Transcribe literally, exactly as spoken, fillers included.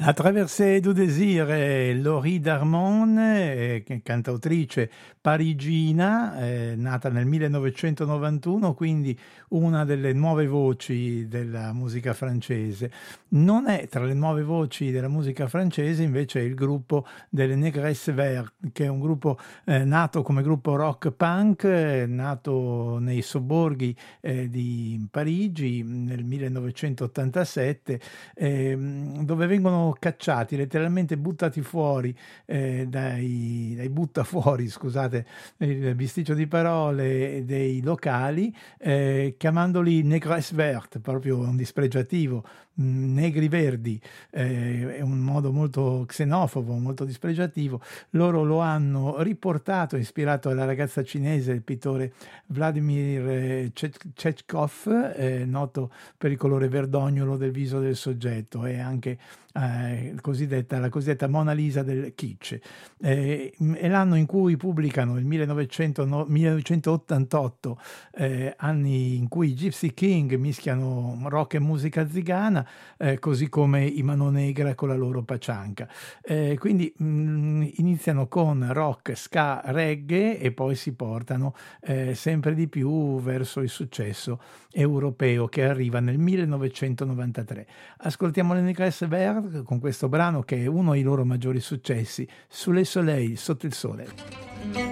A traversée du désir, eh, Laurie Darmon, eh, che- cantautrice parigina, eh, nata nel millenovecentonovantuno, quindi una delle nuove voci della musica francese. Non è tra le nuove voci della musica francese invece il gruppo delle Négresse Vertes, che è un gruppo eh, nato come gruppo rock punk, eh, nato nei sobborghi eh, di Parigi nel millenovecentottantasette, ehm, dove vengono cacciati, letteralmente buttati fuori eh, dai, dai buttafuori, scusate il bisticcio di parole, dei locali, eh, chiamandoli Négresse Verte, proprio un dispregiativo, mh, negri verdi, eh, è un modo molto xenofobo, molto dispregiativo. Loro lo hanno riportato, ispirato alla ragazza cinese, il pittore Vladimir eh, Cech- Chechkov, eh, noto per il colore verdognolo del viso del soggetto, e anche eh, cosiddetta, la cosiddetta Mona Lisa del kitsch. Eh, è l'anno in cui pubblicano il millenovecento, no, millenovecentottantotto, eh, anni in cui i Gypsy King mischiano rock e musica zigana, eh, così come i Mano Negra con la loro pacianca. Eh, quindi mh, iniziano con rock, ska, reggae e poi si portano eh, sempre di più verso il successo europeo che arriva nel millenovecentonovantatré. Ascoltiamo le Négresse Vertes con questo brano che è uno dei loro maggiori successi, Sous le Soleil, sotto il sole.